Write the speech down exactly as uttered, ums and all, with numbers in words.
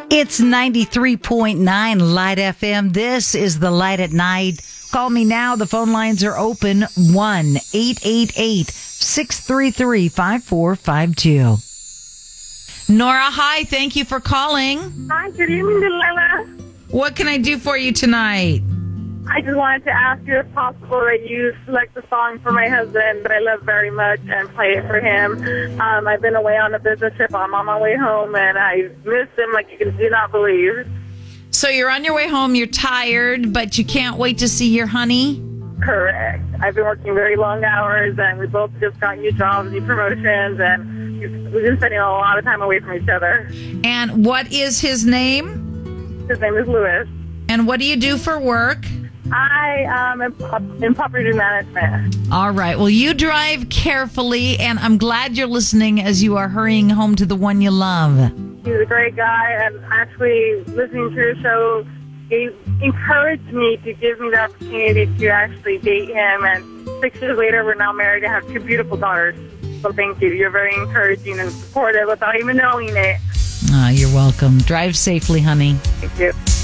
It's ninety-three point nine Light F M. This is the Light at Night. Call me now. The phone lines are open. one eight eight eight, six three three, five four five two. Nora, hi. Thank you for calling. Hi, good evening, Delilah. What can I do for you tonight? I just wanted to ask you if possible that you select a song for my husband that I love very much and play it for him. Um, I've been away on a business trip. I'm on my way home, and I miss him like you can do not believe. So you're on your way home. You're tired, but you can't wait to see your honey? Correct. I've been working very long hours, and we both just got new jobs, new promotions, and we've been spending a lot of time away from each other. And what is his name? His name is Louis. And what do you do for work? I um, am in property management. All right. Well, you drive carefully, and I'm glad you're listening as you are hurrying home to the one you love. He's a great guy, and actually listening to your show, he encouraged me to give me the opportunity to actually date him. And six years later, we're now married and have two beautiful daughters. So thank you. You're very encouraging and supportive without even knowing it. Ah, you're welcome. Drive safely, honey. Thank you.